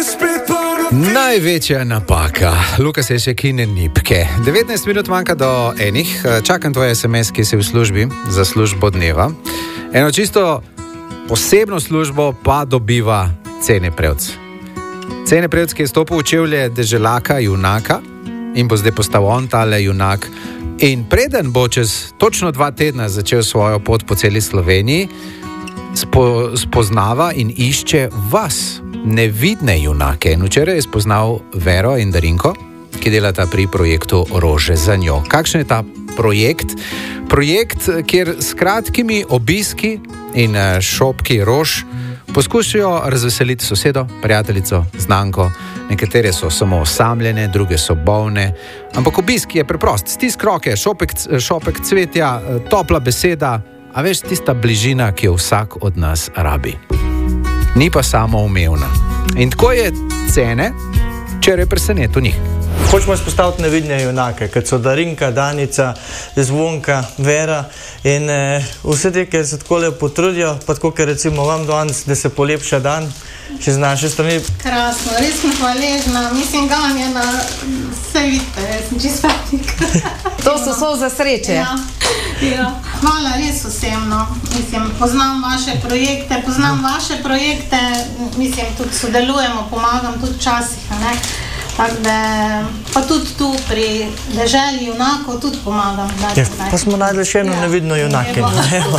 Največja napaka. Luka se še kine nipke. 19 minut manjka do enih. Čakam tvoje SMS, ki si v službi za službo dneva. Eno čisto posebno službo pa dobiva Cene Prevc. Cene Prevc, ki je stopil v čevlje deželaka, junaka in bo zdaj postal on tale junak. In preden bo čez točno 2 tedna začel svojo pot po celi Sloveniji, spoznava in išče vas, nevidne junake. In včeraj je spoznal Vero in Darinko, ki delata pri projektu Rože za njo. Kakšen je ta projekt? Projekt, kjer s kratkimi obiski in šopki rož poskušajo razveseliti sosedo, prijateljico, znanko. Nekatere so samo osamljene, druge so bolne. Ampak obisk je preprost. Stisk roke, šopek cvetja, topla beseda, a veš, tista bližina, ki jo vsak od nas rabi. Ni pa samoumevna. In tako je Cene včeraj presenetil njih. Hočemo izpostaviti nevidne junake, kot so Darinka, Danica, Zvonka, Vera in vse te, ki se tako potrudijo, pa tako, ker recimo vam danes, da se polepša dan, še z naše strani. Krasno, res sem hvaležna, mislim, ganjena, vse vidite, jaz sem čisto fatik. To so za sreče. Ja. Hvala res vsem, no. Mislim, poznam vaše projekte, mislim, tudi sodelujemo, pomagam tudi včasih, ne. Tako da, pa tudi tu pri deželi junakov tudi pomagam. Pa smo najdli še eno nevidno junakinjo.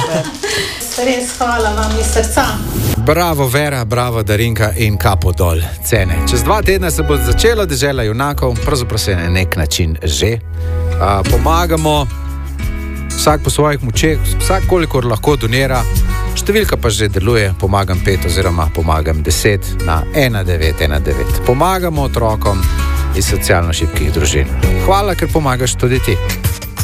Res hvala vam iz srca. Bravo Vera, bravo Darinka in kapo dol Cene. Čez 2 tedna se bo začela dežela junakov, pravzaprav se na nek način že. Pomagamo, vsak po svojih močeh, vsak kolikor lahko donira. Številka pa že deluje, pomagam 5 oziroma pomagam 10 na 1919. Pomagamo otrokom iz socialno šibkih družin. Hvala, ker pomagaš tudi ti.